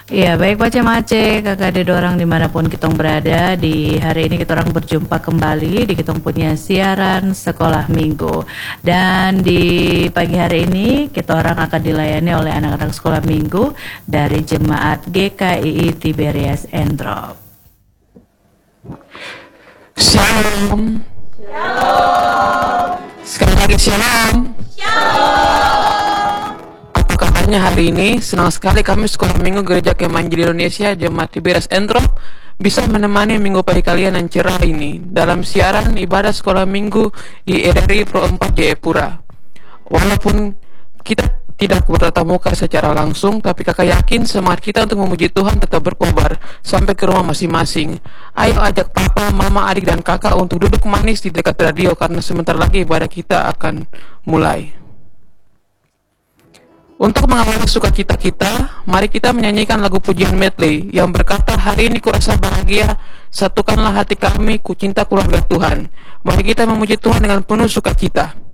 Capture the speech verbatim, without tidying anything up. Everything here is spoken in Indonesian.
Iya, baik Pace Mace, kakak ada orang dimanapun kita berada. Di hari ini kita orang berjumpa kembali di kita punya siaran sekolah minggu. Dan di pagi hari ini kita orang akan dilayani oleh anak-anak sekolah minggu dari jemaat G K I I Tiberias Endrop. Shalom. Shalom. Sekali lagi shalom. Apa kabarnya hari ini? Senang sekali kami sekolah minggu Gereja Kemanjili Indonesia Jemaat Tiberias Endrop bisa menemani minggu pagi kalian yang cerah ini dalam siaran ibadah sekolah minggu di R R I Pro empat Jayapura. Walaupun kita tidak bertatap muka secara langsung, tapi kakak yakin semangat kita untuk memuji Tuhan tetap berkobar sampai ke rumah masing-masing. Ayo ajak papa, mama, adik, dan kakak untuk duduk manis di dekat radio karena sebentar lagi ibadah kita akan mulai. Untuk mengawali sukacita kita, mari kita menyanyikan lagu pujian medley yang berkata, hari ini kurasa bahagia, satukanlah hati kami, ku cinta keluarga Tuhan. Mari kita memuji Tuhan dengan penuh sukacita.